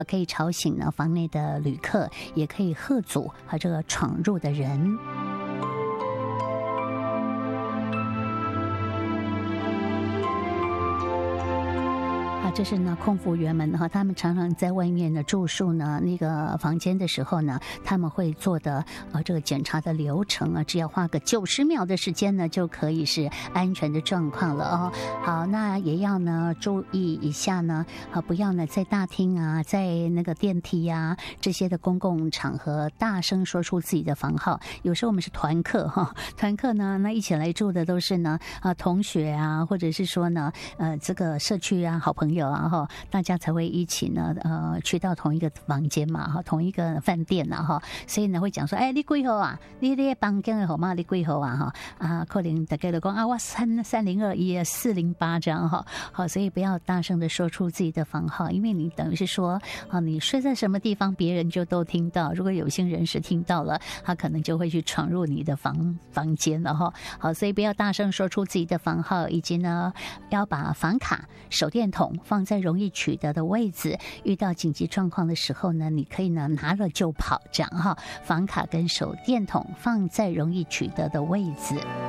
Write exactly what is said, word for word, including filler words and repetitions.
可以吵醒呢房内的旅客，也可以吓阻和这个闯入的人。这是呢空服员们哈，他们常常在外面呢住宿呢那个房间的时候呢，他们会做的呃这个检查的流程啊，只要花个九十秒的时间呢，就可以是安全的状况了哦。好，那也要呢注意一下呢，啊不要呢在大厅啊，在那个电梯呀、啊、这些的公共场合大声说出自己的房号。有时候我们是团客哈，团客呢那一起来住的都是呢啊同学啊，或者是说呢呃这个社区啊好朋友。啊哈，大家才会一起呢，呃，去到同一个房间嘛，哈，同一个饭店呐，哈，所以呢会讲说，哎，你几号啊？你你房间的号码你几号啊？哈啊，可能大家都讲啊，我三三零二一四零八这样哈，好，所以不要大声的说出自己的房号，因为你等于是说，啊，你睡在什么地方，别人就都听到。如果有心人士听到了，他可能就会去闯入你的房房间了哈。好，所以不要大声说出自己的房号，以及呢，要把房卡、手电筒放在容易取得的位置，遇到紧急状况的时候呢，你可以呢拿了就跑，这样哈。房卡跟手电筒放在容易取得的位置。